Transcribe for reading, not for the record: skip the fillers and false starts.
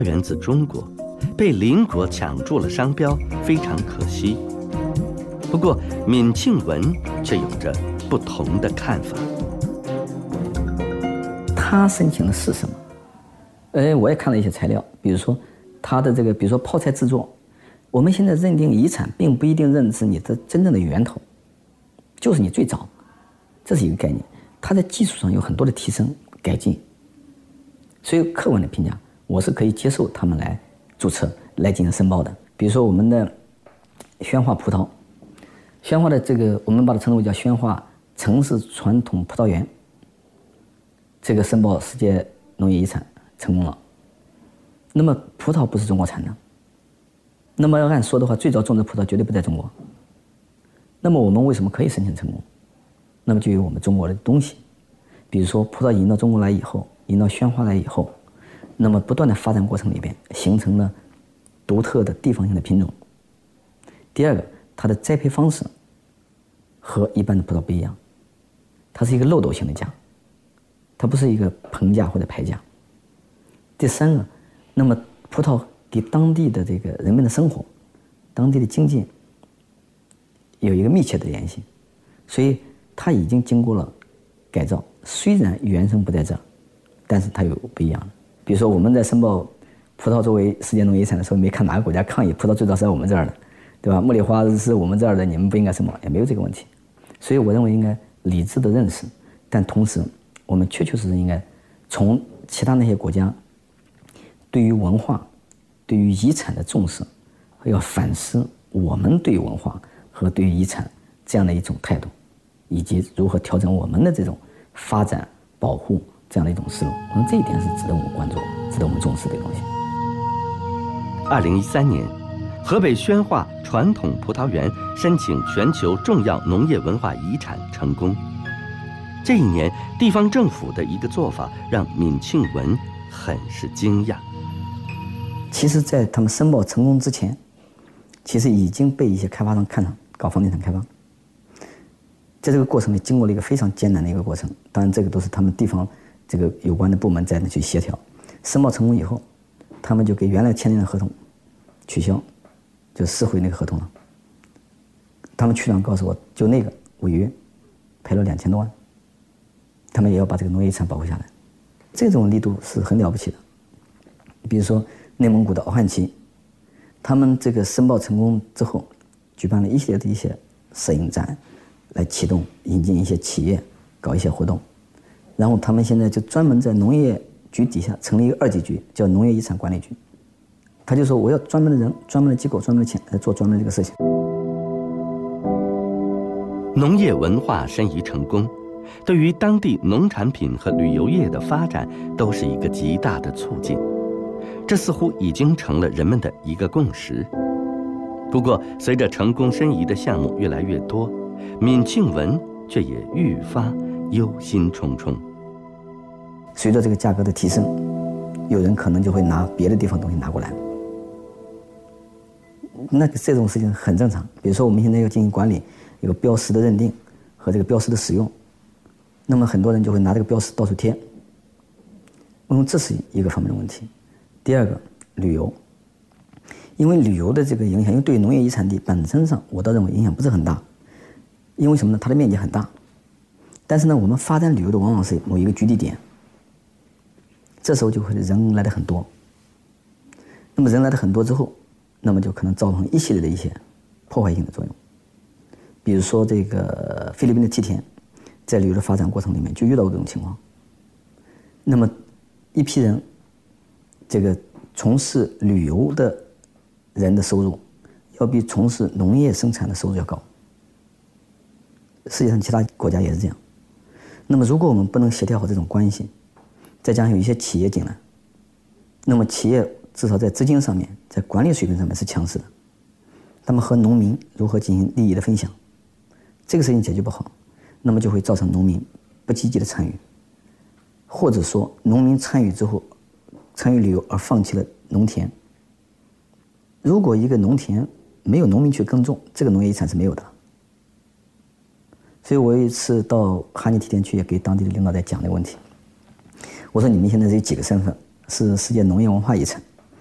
源自中国，被邻国抢注了商标，非常可惜。不过闵庆文却有着不同的看法。 他申请的是什么？我也看了一些材料，比如说他的这个，比如说泡菜制作，我们现在认定遗产，并不一定认知你的真正的源头，就是你最早，这是一个概念。它在技术上有很多的提升改进，所以客观的评价，我是可以接受他们来注册来进行申报的。比如说我们的宣化葡萄，宣化的这个我们把它称为叫宣化城市传统葡萄园，这个申报世界农业遗产成功了。那么葡萄不是中国产的，那么要按说的话，最早种植葡萄绝对不在中国。那么我们为什么可以申请成功？那么就有我们中国的东西，比如说葡萄引到中国来以后，引到宣化来以后，那么不断的发展过程里边形成了独特的地方性的品种。第二个，它的栽培方式和一般的葡萄不一样，它是一个漏斗型的架，它不是一个棚架或者排架。第三个，那么葡萄给当地的这个人们的生活、当地的经济有一个密切的联系，所以它已经经过了改造。虽然原生不在这儿，但是它有不一样的。比如说我们在申报葡萄作为世界农业遗产的时候，没看哪个国家抗议葡萄最早是在我们这儿的，对吧？茉莉花是我们这儿的，你们不应该申报，也没有这个问题。所以我认为应该理智的认识，但同时我们确确实实应该从其他那些国家对于文化、对于遗产的重视，要反思我们对文化和对于遗产这样的一种态度，以及如何调整我们的这种发展、保护这样的一种思路。我们这一点是值得我们关注、值得我们重视的东西。 2013年，河北宣化传统葡萄园申请全球重要农业文化遗产成功。这一年，地方政府的一个做法让闵庆文很是惊讶。 其实在他们申报成功之前，其实已经被一些开发商看上，搞房地产开发。在这个过程里经过了一个非常艰难的一个过程，当然这个都是他们地方这个有关的部门在那去协调。申报成功以后，他们就给原来签订的合同取消，就撕毁那个合同了。他们区长告诉我，就那个违约赔了2000多万，他们也要把这个农业遗产保护下来。这种力度是很了不起的。比如说内蒙古的敖汉旗，他们这个申报成功之后，举办了一系列的一些摄影展，来启动引进一些企业，搞一些活动。然后他们现在就专门在农业局底下成立一个2级局，叫农业遗产管理局。他就说我要专门的人、专门的机构、专门的钱来做专门的这个事情。 农业文化申遗成功，对于当地农产品和旅游业的发展都是一个极大的促进。这似乎已经成了人们的一个共识。不过，随着成功申遗的项目越来越多，闵庆文却也愈发忧心忡忡。 随着这个价格的提升，有人可能就会拿别的地方东西拿过来，那这种事情很正常。比如说我们现在要进行管理，一个标识的认定和这个标识的使用，那么很多人就会拿这个标识到处贴。这是一个方面的问题。第二个，旅游，因为旅游的这个影响，因为对农业遗产地本身上，我倒认为影响不是很大。因为什么呢？它的面积很大，但是呢，我们发展旅游的往往是某一个居地点，这时候就会人来的很多。那么人来的很多之后，那么就可能造成一系列的一些破坏性的作用。比如说这个菲律宾的梯田，在旅游的发展过程里面就遇到过这种情况。那么一批人，这个从事旅游的人的收入，要比从事农业生产的收入要高。世界上其他国家也是这样。那么如果我们不能协调好这种关系，再加上有一些企业进来，那么企业至少在资金上面，在管理水平上面是强势的，他们和农民如何进行利益的分享，这个事情解决不好，那么就会造成农民不积极的参与，或者说农民参与之后，参与旅游而放弃了农田。如果一个农田没有农民去耕种，这个农业遗产是没有的。所以我有一次到哈尼梯田去，也给当地的领导在讲这个问题。我说你们现在有几个身份？是世界农业文化遗产，